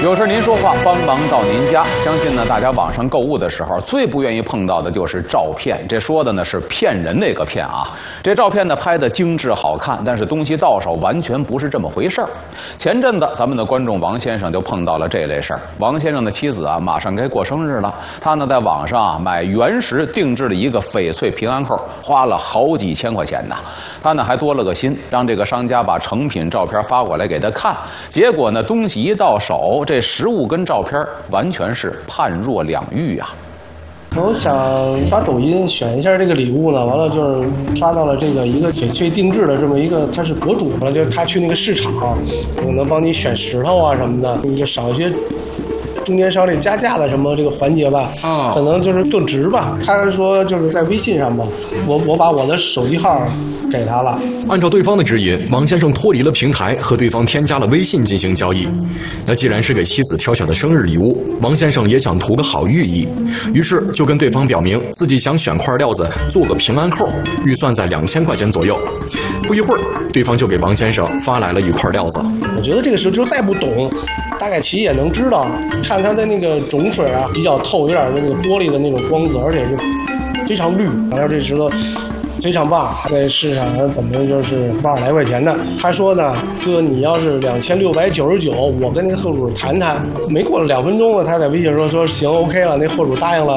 有时您说话，帮忙到您家。相信呢，大家网上购物的时候最不愿意碰到的就是照片。这说的呢是骗人那个骗啊。这照片呢拍的精致好看，但是东西到手完全不是这么回事儿。前阵子咱们的观众王先生就碰到了这类事儿。王先生的妻子啊马上该过生日了，他呢在网上买原石定制了一个翡翠平安扣，花了好几千块钱呢。他呢还多了个心，让这个商家把成品照片发过来给他看。结果呢东西一到手，这实物跟照片完全是判若两域啊！ 我想刷抖音选一下这个礼物呢，完了就是刷到了这个一个翡翠定制的这么一个，他是阁主嘛，就他去那个市场，可能帮你选石头啊什么的，你就少一些中间商这加价的什么这个环节吧，可能就是更值吧。他说就是在微信上吧，我把我的手机号给他了。 按照对方的指引，王先生脱离了平台，和对方添加了微信进行交易。那既然是给妻子挑选的生日礼物，王先生也想图个好寓意，于是就跟对方表明自己想选块料子做个平安扣，预算在2000块钱左右。不一会儿，对方就给王先生发来了一块料子。 我觉得这个时候就再不懂，大概其也能知道，看它的那个种水啊比较透，有点那个玻璃的那种光泽，而且是非常绿。好像这石头非常棒，在市场上怎么就是80来块钱的。他说呢，哥，你要是2699，我跟那个货主谈谈。没过了2分钟了，他在微信说行 OK 了，那货主答应了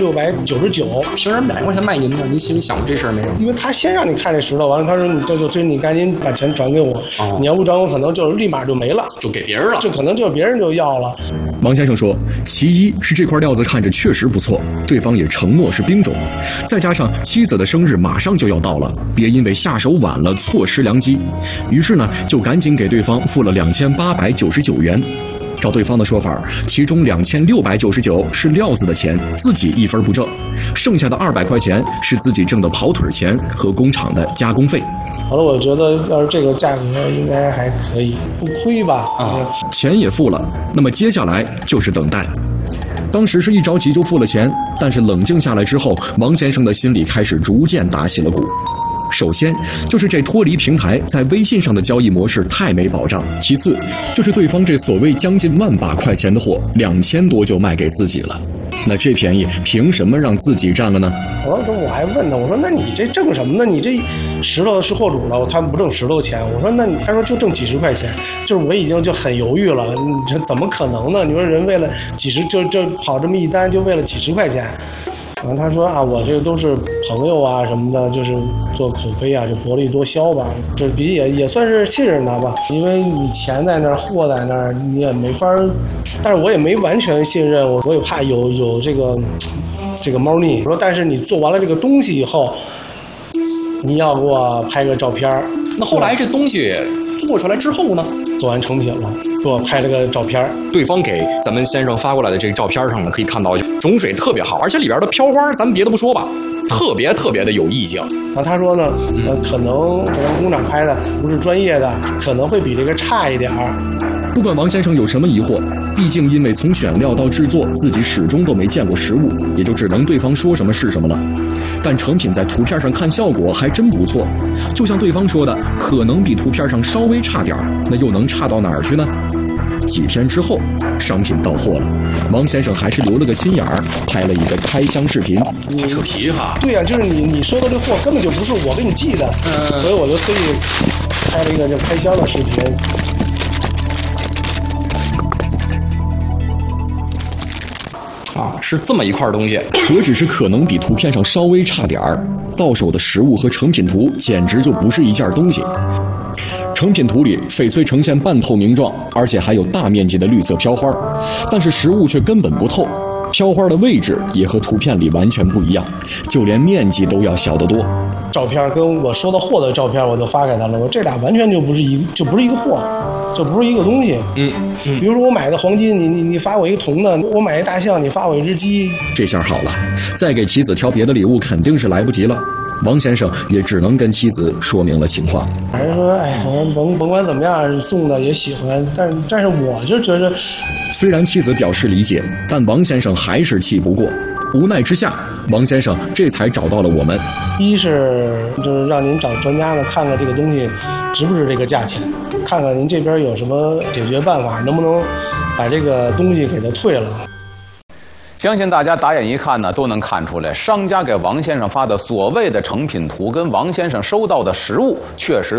2699。 凭什么200块钱卖您呢？您心里想过这事儿没有？ 因为他先让你看这石头，完了他说你赶紧把钱转给我，你要不转我可能就是立马就没了， 就给别人了， 就可能就是别人就要了。 王先生说，其一是这块料子看着确实不错，对方也承诺是冰种，再加上妻子的生日马上就要到了，别因为下手晚了错失良机。于是呢，就赶紧给对方付了2899元。照对方的说法，其中2699是料子的钱，自己一分不挣，剩下的200块钱是自己挣的跑腿钱和工厂的加工费。 好了，我觉得要是这个价格应该还可以，不亏吧？ 钱也付了，那么接下来就是等待。当时是一着急就付了钱，但是冷静下来之后，王先生的心里开始逐渐打起了鼓。首先就是这脱离平台在微信上的交易模式太没保障，其次就是对方这所谓将近1万把块钱的货2000多就卖给自己了，那这便宜凭什么让自己占了呢？ 我还问他，我说那你这挣什么呢？你这石头是货主了，他们不挣石头钱。我说那他说就挣几十块钱，就是我已经就很犹豫了，你这怎么可能呢？你说人为了几十就跑这么一单，就为了几十块钱。然后他说啊，我这个都是朋友啊什么的，就是做口碑啊，就薄利多销吧，这比也算是信任他吧，因为你钱在那儿，货在那儿，你也没法儿，但是我也没完全信任，我也怕有这个猫腻。我说，但是你做完了这个东西以后，你要给我拍个照片。 那后来这东西做出来之后呢？ 做完成品了，给我拍了个照片。 对方给咱们先生发过来的这个照片上呢，可以看到种水特别好，而且里边的飘花，咱们别的不说吧，特别的有意境。 然后他说呢，可能工厂拍的不是专业的，可能会比这个差一点儿。 不管王先生有什么疑惑，毕竟因为从选料到制作自己始终都没见过实物，也就只能对方说什么是什么了。但成品在图片上看效果还真不错，就像对方说的，可能比图片上稍微差点，那又能差到哪儿去呢？几天之后，商品到货了，王先生还是留了个心眼儿，拍了一个开箱视频。 你扯皮哈？ 对呀，就是你收到这货根本就不是我给你寄的，所以我就特意拍了一个这开箱的视频。 是这么一块东西， 何止是可能比图片上稍微差点儿，到手的实物和成品图简直就不是一件东西。成品图里翡翠呈现半透明状，而且还有大面积的绿色飘花，但是实物却根本不透，飘花的位置也和图片里完全不一样，就连面积都要小得多。 照片跟我收到货的照片我都发给他了，我这俩完全就不是一个货，就不是一个东西。比如说我买个黄金，你发我一个铜的，我买一大象，你发我一只鸡。这下好了，再给妻子挑别的礼物肯定是来不及了。王先生也只能跟妻子说明了情况。 还是说，我说甭管怎么样，送的也喜欢，但是我就觉得， 虽然妻子表示理解，但王先生还是气不过。 无奈之下，王先生这才找到了我们。 一是就是让您找专家呢，看看这个东西值不值这个价钱，看看您这边有什么解决办法，能不能把这个东西给它退了。 相信大家打眼一看呢，都能看出来，商家给王先生发的所谓的成品图跟王先生收到的实物确实